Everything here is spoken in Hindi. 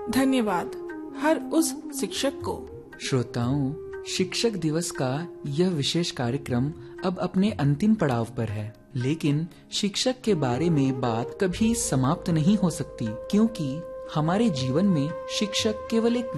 धन्यवाद हर उस शिक्षक को। श्रोताओं, शिक्षक दिवस का यह विशेष कार्यक्रम अब अपने अंतिम पड़ाव पर है, लेकिन शिक्षक के बारे में बात कभी समाप्त नहीं हो सकती, क्योंकि हमारे जीवन में शिक्षक केवल एक